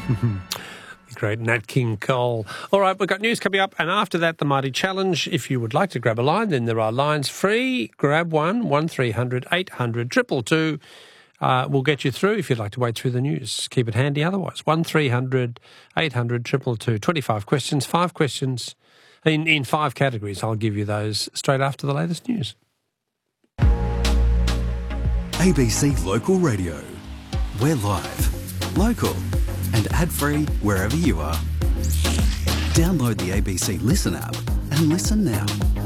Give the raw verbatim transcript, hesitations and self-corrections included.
Great Nat King Cole. All right, we've got news coming up, and after that, the Mighty Challenge. If you would like to grab a line, then there are lines free. Grab one, one three hundred eight hundred two two two. Uh, we'll get you through if you'd like to wait through the news. Keep it handy otherwise. one three hundred eight hundred two two two. twenty-five questions, five questions in, in five categories. I'll give you those straight after the latest news. A B C Local Radio. We're live, local and ad-free wherever you are. Download the A B C Listen app and listen now.